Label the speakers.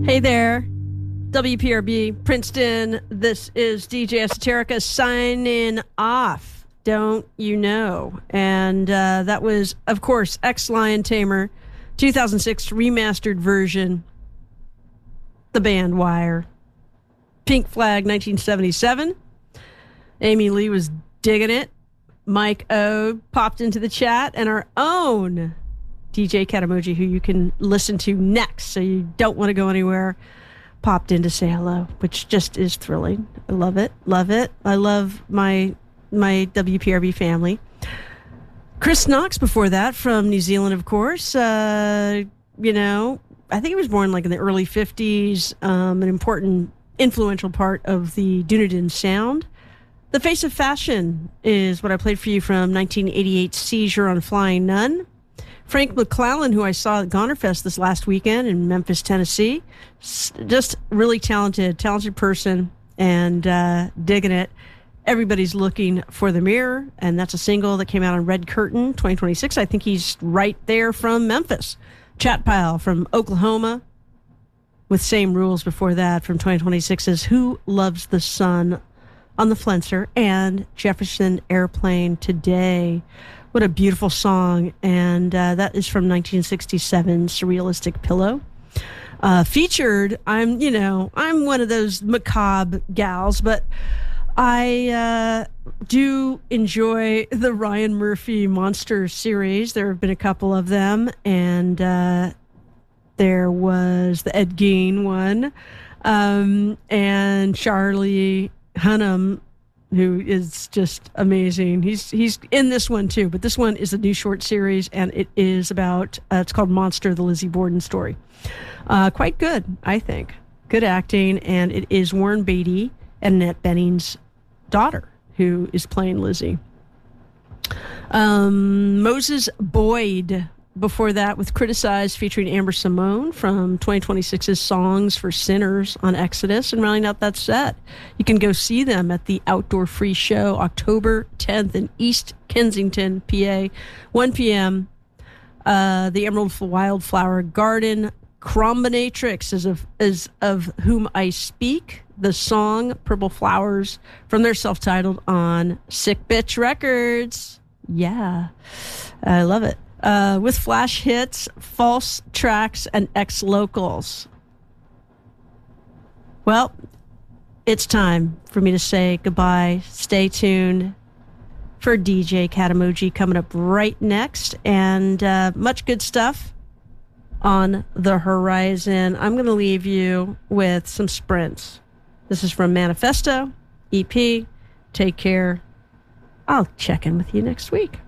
Speaker 1: Hey there, WPRB, Princeton. This is DJ Esoterica signing off. Don't you know? And that was, of course, Ex-Lion Tamer, 2006 remastered version, The Band Wire. Pink Flag, 1977. Amy Lee was digging it. Mike O popped into the chat, and our own DJ Katamoji, who you can listen to next, so you don't want to go anywhere, popped in to say hello, which just is thrilling. I love it. Love it. I love my WPRB family. Chris Knox before that from New Zealand, of course. I think he was born like in the early 50s, an important, influential part of the Dunedin sound. The Face of Fashion is what I played for you from 1988 Seizure on Flying Nun. Frank McClellan, who I saw at Gonerfest this last weekend in Memphis, Tennessee. Just really talented person, and digging it. Everybody's Looking for the Mirror, and that's a single that came out on Red Curtain 2026. I think he's right there from Memphis. Chat Pile from Oklahoma, with Same Rules before that from 2026 is Who Loves the Sun on the Flenser, and Jefferson Airplane Today. What a beautiful song. And that is from 1967, Surrealistic Pillow. Featured, I'm one of those macabre gals, but I do enjoy the Ryan Murphy Monster series. There have been a couple of them, and there was the Ed Gein one, and Charlie Hunnam, who is just amazing. He's in this one too, but this one is a new short series, and it is about, it's called Monster, the Lizzie Borden story. Quite good, I think. Good acting, and it is Warren Beatty and Annette Bening's daughter who is playing Lizzie. Moses Boyd before that with Criticized, featuring Amber Simone from 2026's Songs for Sinners on Exodus. And rounding out that set, you can go see them at the Outdoor Free Show October 10th in East Kensington, PA, 1 p.m. The Emerald Wildflower Garden. Crombinatrix is of whom I speak. The song Purple Flowers from their self-titled on Sick Bitch Records. Yeah, I love it. With flash hits, false tracks, and ex-locals. Well, it's time for me to say goodbye. Stay tuned for DJ Katamoji coming up right next, and much good stuff on the horizon. I'm going to leave you with some Sprints. This is from Manifesto EP. Take care. I'll check in with you next week.